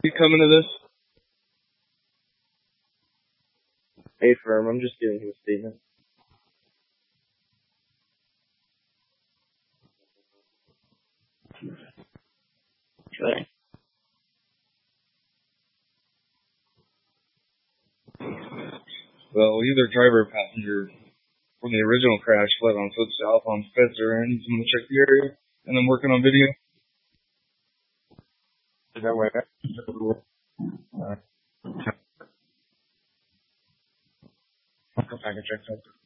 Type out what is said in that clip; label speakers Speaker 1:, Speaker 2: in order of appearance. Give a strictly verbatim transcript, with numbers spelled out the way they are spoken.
Speaker 1: You coming to this? Hey, firm, I'm just giving him a statement. Okay. Well, either driver or passenger from the original crash fled on foot south on Spencer, and I'm gonna check the area, and I'm working on video. Is that way back? Alright. I can check something.